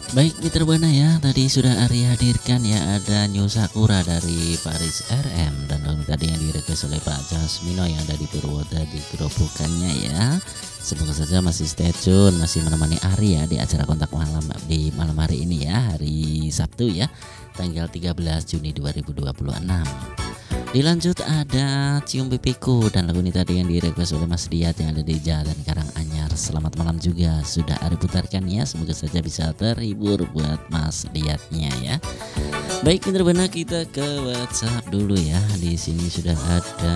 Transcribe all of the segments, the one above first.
Baik Mitra Buana ya, tadi sudah Ari hadirkan ya, ada New Sakura dari Paris RM dan lalu tadi yang direquest oleh Pak Jasmino yang ada di Purwoda di gerobokannya ya. Semoga saja masih stay tune, masih menemani Ari ya di acara kontak malam di malam hari ini ya, hari Sabtu ya, tanggal 13 Juni 2026. Dilanjut ada Cium Pipiku dan lagu ini tadi yang direquest oleh Mas Diat yang ada di Jalan Karanganyar. Selamat malam juga sudah Ari putarkan ya. Semoga saja bisa terhibur buat Mas Diatnya ya. Baik Mitra Buana, kita ke WhatsApp dulu ya. Di sini sudah ada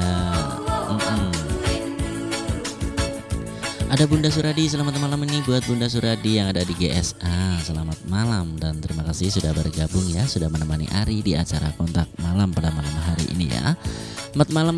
ada Bunda Suradi. Selamat malam ini buat Bunda Suradi yang ada di GSA. Selamat malam dan terima kasih sudah bergabung ya, sudah menemani Ari di acara kontak malam pada malam hari ini ya. Mat malam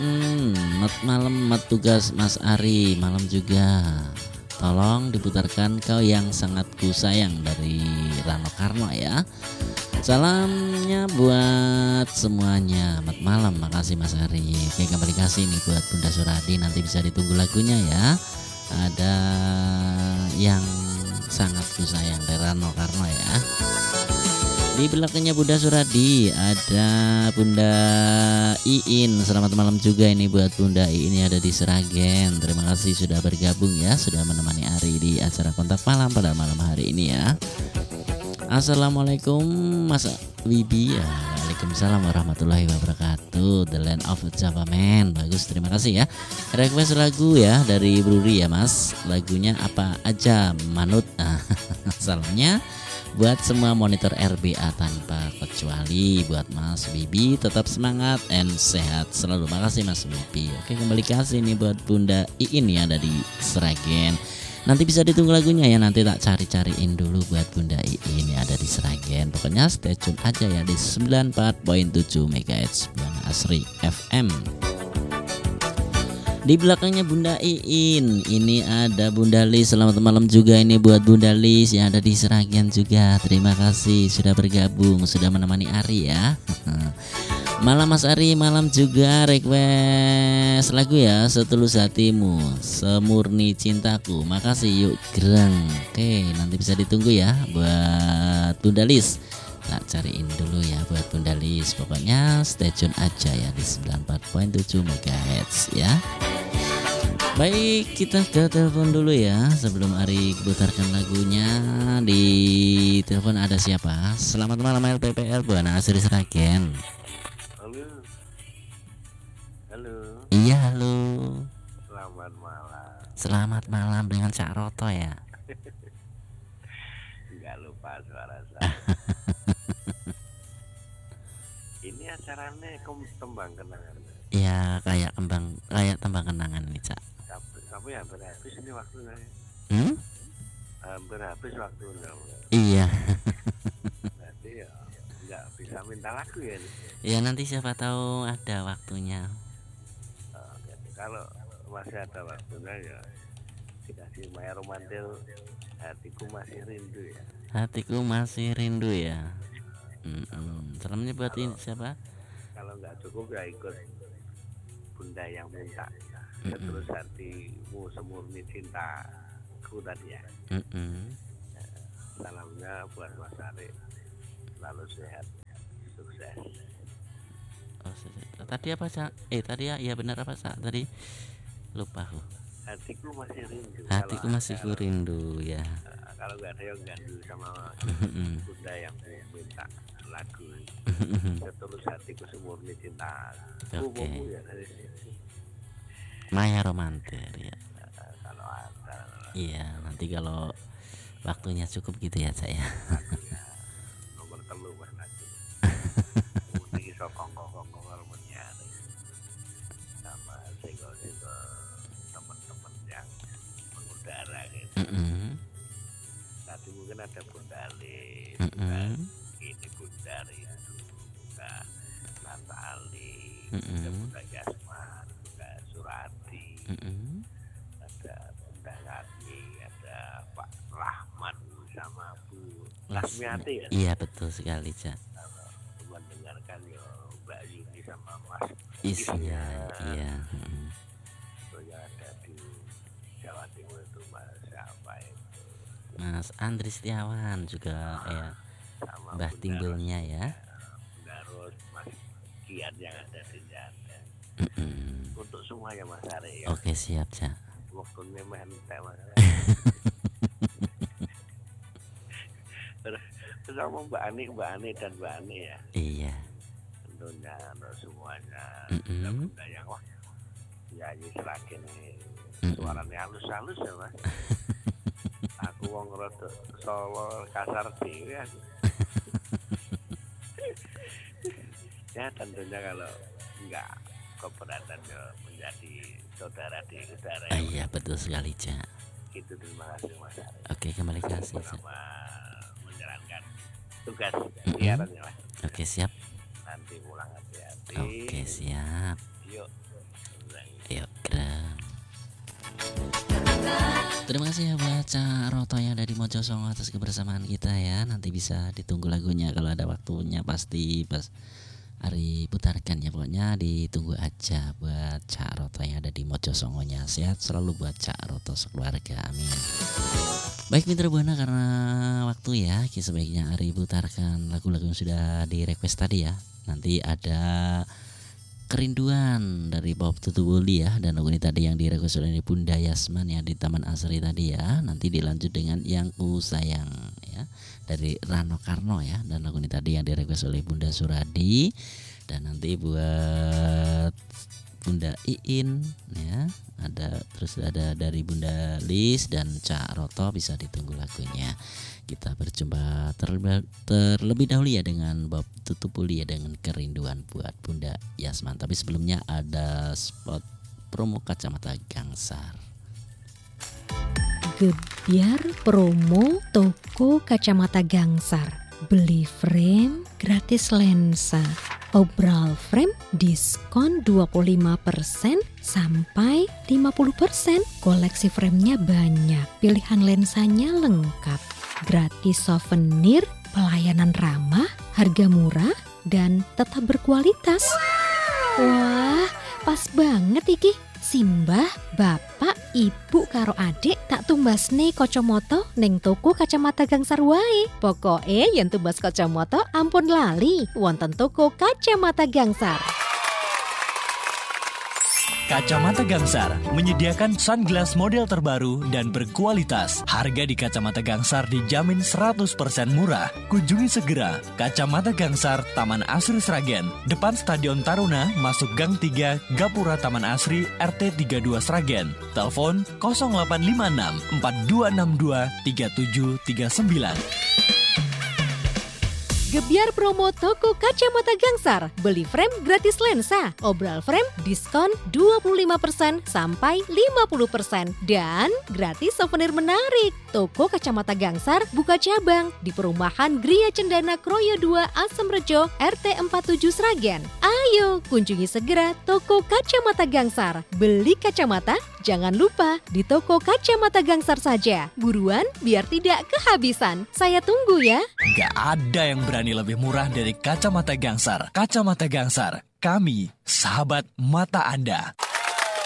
mat tugas Mas Ari malam juga. Tolong diputarkan Kau Yang Sangat Ku Sayang dari Rano Karno ya. Salamnya buat semuanya. Mat malam, makasih Mas Ari. Oke, kembali kasih nih buat Bunda Suradi. Nanti bisa ditunggu lagunya ya. Ada Yang Sangat Ku Sayang dari Rano Karno ya. Di belakangnya Bunda Suradi ada Bunda Iin. Selamat malam juga ini buat Bunda Iin yang ada di Seragen. Terima kasih sudah bergabung ya, sudah menemani Ari di acara kontak malam pada malam hari ini ya. Assalamualaikum Mas Wibi ya. Waalaikumsalam warahmatullahi wabarakatuh. The Land of Java Man. Bagus, terima kasih ya. Request lagu ya dari Bruri ya Mas. Lagunya apa aja manut. Salamnya buat semua monitor RBA tanpa kecuali. Buat Mas Bibi tetap semangat and sehat selalu. Makasih Mas Bibi. Oke, kembali kasih nih buat Bunda Iin yang ada di Seragen. Nanti bisa ditunggu lagunya ya, nanti tak cari-cariin dulu buat Bunda Iin yang ada di Seragen. Pokoknya stay tune aja ya di 94.7 MHz Buana Asri FM. Di belakangnya Bunda Iin, ini ada Bunda Lis. Selamat malam juga ini buat Bunda Lis yang ada di Seragen juga. Terima kasih sudah bergabung, sudah menemani Ari ya. Malam Mas Ari, malam juga request lagu ya, Setulus Hatimu, Semurni Cintaku. Makasih yuk Greng. Oke, nanti bisa ditunggu ya buat Bunda Lis. Tak cariin dulu ya buat Bunda Lis. Pokoknya stay tune aja ya di 94.7 MHz ya. Baik, kita ke telepon dulu ya sebelum Ari putarkan lagunya. Di telepon ada siapa? Selamat malam LPPL Buana Asri Seragen. Halo. Iya, halo. Selamat malam. Selamat malam dengan Cak Roto ya. Enggak lupa suara saya. Ini acaranya tembang kenangan. Iya, kayak tembang kenangan nih, Cak. Tapi hampir habis ini waktunya. Hampir habis waktunya. Iya. Nanti ya nggak bisa minta lagu ya. Ya nanti siapa tahu ada waktunya. Kalau masih ada waktunya ya dikasih Maya Romantil, Hatiku Masih Rindu ya. Hatiku masih rindu ya. Salamnya buat ini siapa? Kalau nggak cukup ya ikut Bunda Yang Minta, Setulus Hatimu Semurni Cintaku tadi ya. Salamnya buat Mas Ari, selalu sehat, sukses. Oh, tadi apa Cak? Tadi ya benar apa Cak? Tadi lupa aku. Hatiku masih rindu. Hatiku masih rindu ya. Kalau nggak ada yang gandu sama Bunda Yang minta lagu Setulus Hatiku Semurni Cintaku. Oke. Ya, Maya Romantis ya. Kalau ada. Iya, nanti kalau waktunya cukup gitu ya saya. Nomor telu lagi. Mungkin sokong-sokong hormonnya sama single-single teman-teman yang mengudara gitu. Tadi mungkin ada Bunda Ali, ini Bunda Rindu, Bunda Natali, ada Bunda Yasman, Bunda Surati, ada Bunda Kati, ada Pak Rahmat sama Bu Lasmiati ya. Iya betul sekali Cak. Mendengarkan ya Mbak Yuni sama Mas Isnya iya. Itu yang ada di Jawa Timur itu Mas siapa itu Mas Andri Setiawan juga ya, sama Mbah Bunda Timbulnya ya. Bunda Ros, Mas Kian yang ada di Jateng. Mm-mm. Untuk semuanya Mas Ari ya. Oke siap Cak. Waktunya mentek Mas. Terus sama Mbak Ani dan Mbak Ani ya. Iya. Tentunya untuk semuanya. Mm-mm. Bunda yang wah ya Sragen ini Mm-mm. suaranya halus-halus ya Mas. Aku wong rada Solo kasar dhewe aku. Ya tentunya kalau enggak keberatan ya menjadi saudara di udara ya. Iya betul sekali Cak. Gitu, terima kasih Mas Ari. Oke kembali kasih Cak. Sama menjalankan tugas Mm-mm. siarannya Mas. Oke siap. Nanti pulang hati-hati. Oke siap. Yuk. Yuk gerak. Terima kasih ya buat Cak Roto yang ada di Mojosongo atas kebersamaan kita ya. Nanti bisa ditunggu lagunya kalau ada waktunya, pasti pas Ari putarkan ya, pokoknya ditunggu aja buat Cak Roto yang ada di Mojosongonya. Sehat selalu buat Cak Roto sekeluarga, amin. Baik Mitra Buana, karena waktu ya, sebaiknya Ari putarkan lagu-lagu yang sudah di request tadi ya. Nanti ada Kerinduan dari Bob Tutubuli ya, dan lagu ini tadi yang direkomendasi oleh Bunda Yasman yang di Taman Asri tadi ya. Nanti dilanjut dengan Yang Ku Sayang ya dari Rano Karno ya, dan lagu ini tadi yang direkomendasi oleh Bunda Suradi. Dan nanti buat Bunda Iin ya, terus ada dari Bunda Lis dan Cak Roto, bisa ditunggu lagunya. Kita berjumpa terlebih dahulu ya dengan Bob Tutupuli ya, dengan Kerinduan buat Bunda Yasman. Tapi sebelumnya ada spot promo kacamata Gangsar. Gebyar promo toko kacamata Gangsar. Beli frame gratis lensa. Obral frame diskon 25% sampai 50%. Koleksi framenya banyak, pilihan lensanya lengkap. Gratis souvenir, pelayanan ramah, harga murah, dan tetap berkualitas. Wah, pas banget iki. Simbah, bapak, ibu karo adik tak tumbasne kacamata ning toko kacamata Gangsar wae. Pokoke yen tumbas kacamata ampun lali wonten toko kacamata Gangsar. Kacamata Gangsar menyediakan sunglass model terbaru dan berkualitas. Harga di Kacamata Gangsar dijamin 100% murah. Kunjungi segera Kacamata Gangsar, Taman Asri Sragen, depan Stadion Taruna, masuk Gang 3, Gapura Taman Asri, RT 32 Sragen. Telepon 0856 4262 3739. Gebyar promo toko kacamata Gangsar. Beli frame gratis lensa. Obral frame diskon 25% sampai 50%. Dan gratis souvenir menarik. Toko kacamata Gangsar buka cabang di perumahan Gria Cendana Kroyo 2 Asem Rejo RT 47 Sragen. Ayo kunjungi segera toko kacamata Gangsar. Beli kacamata jangan lupa di toko kacamata Gangsar saja. Buruan biar tidak kehabisan. Saya tunggu ya. Gak ada yang berani lebih murah dari Kacamata Gangsar. Kacamata Gangsar, kami sahabat mata Anda.